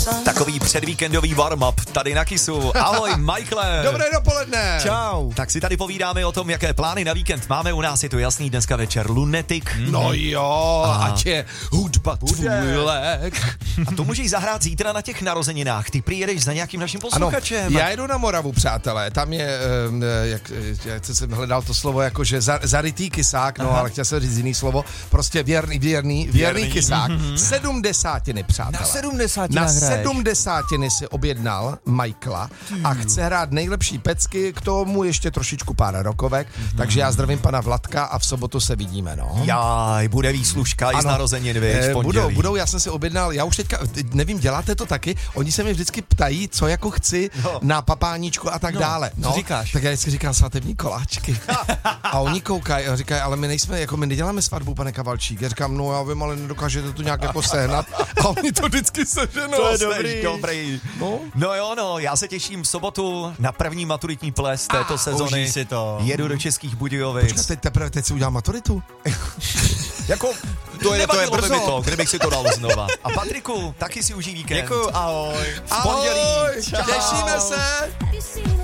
Takový předvíkendový warm-up tady na Kissu. Ahoj, Michaele. Dobré dopoledne. Čau. Tak si tady povídáme o tom, jaké plány na víkend máme. U nás je to jasný, dneska večer Lunatic. No jo, ať je hudba tvůj lék. A to můžeš zahrát zítra na těch narozeninách. Ty přijedeš za nějakým naším Ano, posluchačem. já jedu na Moravu, přátelé. Tam je, jak jsem hledal to slovo, jakože zarytý kysák, no, ale chtěl jsem říct jiný slovo. Prostě věrný kysák. 70, přátelé. Na 70 Na hraješ. 70 si objednal Michaela a chce hrát nejlepší pecky, k tomu ještě trošičku pár rokovek, takže já zdravím pana Vladka a v sobotu se vidíme, no. Jaj, bude výslužka i z narozenin, víš, v pondělí. Budou, já jsem si objednal, já už teďka, nevím, děláte to taky, oni se mě vždycky ptají, co jako chci na papáníčku a tak dále. Co říkáš? Tak já vždycky říkám svatební koláčky. A oni koukají a říkají, ale my nejsme, jako my neděláme svatbu, pane Kavalčík. Já říkám, no já vím, ale nedokážete to nějak jako sehnat. A oni to vždycky seženou. To je dobrý. No jo, no, já se těším v sobotu na první maturitní ples této sezony. užij si to. Jedu do Českých Budějovic. Počkej, teď si udělám maturitu? Jako, to je brzo. by mi to, kdybych si to dal znova. A Patriku, taky si užij víkend. Děkuju, ahoj. V pondělí. Ahoj, těšíme se.